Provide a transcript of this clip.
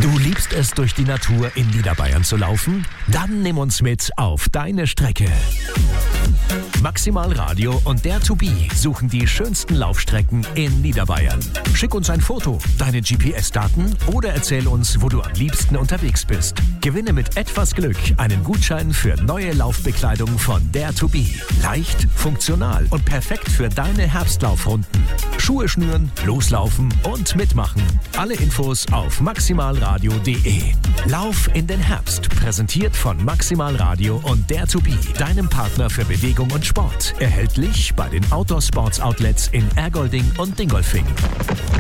Du liebst es, durch die Natur in Niederbayern zu laufen? Dann nimm uns mit auf deine Strecke. Maximal Radio und Dare to Be suchen die schönsten Laufstrecken in Niederbayern. Schick uns ein Foto, deine GPS-Daten oder erzähl uns, wo du am liebsten unterwegs bist. Gewinne mit etwas Glück einen Gutschein für neue Laufbekleidung von Dare to Be. Leicht, funktional und perfekt für deine Herbstlaufrunden. Schuhe schnüren, loslaufen und mitmachen. Alle Infos auf maximalradio.de. Lauf in den Herbst, präsentiert von Maximal Radio und Dare to Be, deinem Partner für Bewegung und Sport. Erhältlich bei den Outdoor Sports Outlets in Ergolding und Dingolfing.